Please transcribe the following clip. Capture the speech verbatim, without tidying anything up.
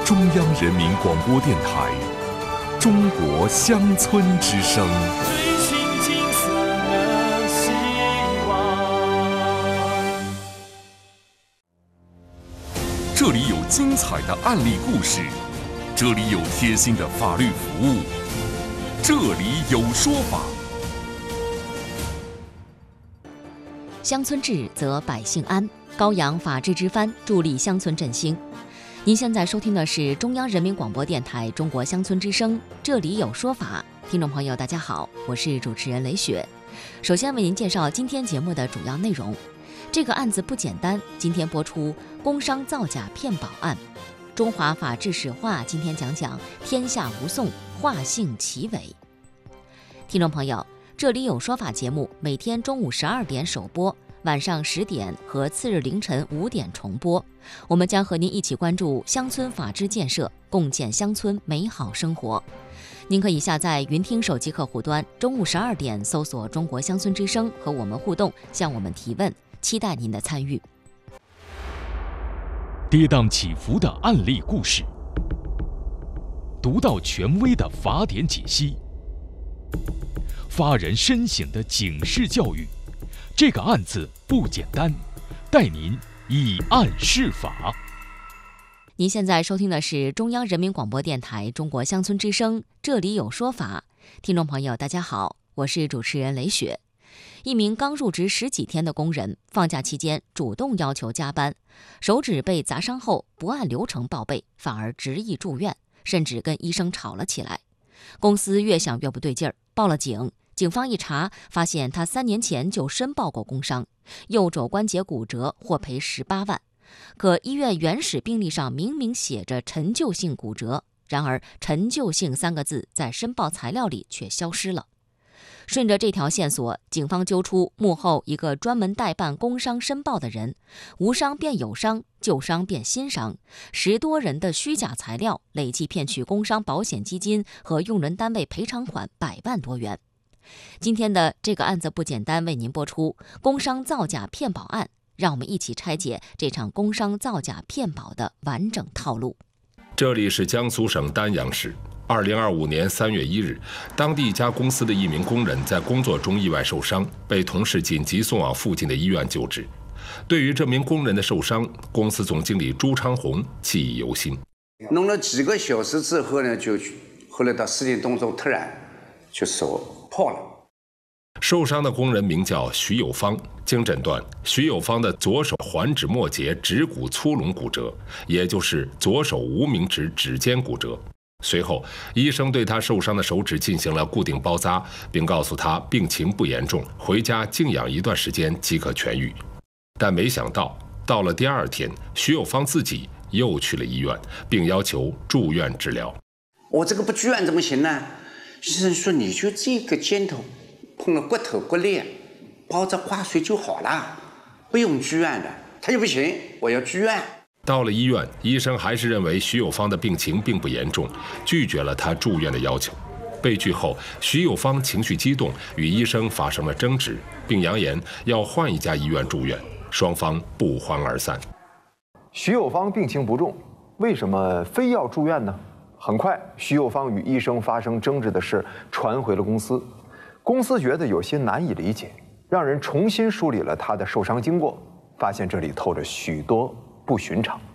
中央人民广播电台《中国乡村之声》。 追寻金色的希望。 这里有精彩的案例故事，这里有贴心的法律服务，这里有说法。 乡村治则百姓安，高扬法治之帆，助力乡村振兴。您现在收听的是中央人民广播电台《中国乡村之声》，这里有说法。听众朋友，大家好，我是主持人雷雪。首先为您介绍今天节目的主要内容。这个案子不简单，今天播出工商造假骗保案。中华法治史话，今天讲讲天下无讼，化姓齐伟。听众朋友，这里有说法节目每天中午十二点首播，晚上十点和次日凌晨五点重播。我们将和您一起关注乡村法治建设，共建乡村美好生活。您可以下载云听手机客户端，中午十二点搜索中国乡村之声和我们互动，向我们提问，期待您的参与。 跌宕起伏的案例故事，独到权威的法典解析，发人深省的警示教育。这个案子不简单，带您以案释法。 您现在收听的是中央人民广播电台《中国乡村之声》，这里有说法。听众朋友，大家好，我是主持人雷雪。一名刚入职十几天的工人，放假期间主动要求加班，手指被砸伤后不按流程报备，反而执意住院，甚至跟医生吵了起来。公司越想越不对劲儿，报了警。警方一查，发现他三年前就申报过工伤，右肘关节骨折，获赔十八万。可医院原始病历上明明写着陈旧性骨折，然而陈旧性三个字在申报材料里却消失了。顺着这条线索，警方揪出幕后一个专门代办工伤申报的人，无伤变有伤，旧伤变新伤，十多人的虚假材料，累计骗取工伤保险基金和用人单位赔偿款百万多元。今天的这个案子不简单，为您播出工商造假骗保案，让我们一起拆解这场工商造假骗保的完整套路。 这里是江苏省丹阳市。二零二五年三月一日，当地一家公司的一名工人在工作中意外受伤，被同事紧急送往附近的医院救治。对于这名工人的受伤，公司总经理朱昌红记忆犹新。 弄了几个小时之后呢，就后来到四点多钟突然就手破了。 受伤的工人名叫徐有芳，经诊断，徐有芳的左手环指末节指骨粗隆骨折，也就是左手无名指指尖骨折。随后，医生对他受伤的手指进行了固定包扎，并告诉他病情不严重，回家静养一段时间即可痊愈。但没想到，到了第二天，徐有芳自己又去了医院，并要求住院治疗。 我这个不住院怎么行呢？医生说你就这个肩头碰了骨头骨裂，包着挂水就好了，不用住院的。他就不行，我要住院。 到了医院，医生还是认为徐有芳的病情并不严重，拒绝了他住院的要求。被拒后，徐有芳情绪激动，与医生发生了争执，并扬言要换一家医院住院，双方不欢而散。 徐有芳病情不重，为什么非要住院呢？很快，徐有芳与医生发生争执的事传回了公司，公司觉得有些难以理解，让人重新梳理了他的受伤经过，发现这里透着许多不寻常。